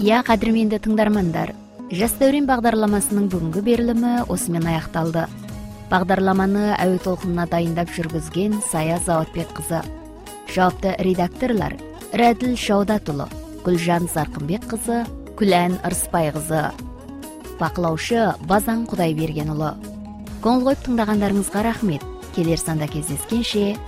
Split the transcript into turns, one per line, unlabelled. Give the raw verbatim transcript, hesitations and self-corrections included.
Я кадірменді тыңдармандар, Жас дәурен бағдарламасының бүгінгі берілімі осымен аяқталды. Бағдарламаны әуе толқынына дайындап жүргізген Сая Заватбек қызы. Жауапты редакторлар Рәділ Шаудатұлы, Гүлжан Зарқынбек қызы, Күлән Ырыспай қызы. Бақылаушы Базан Құдайбергенұлы. Көңіл қойып тыңдағандарыңызға рахмет. Келер санда кездескенше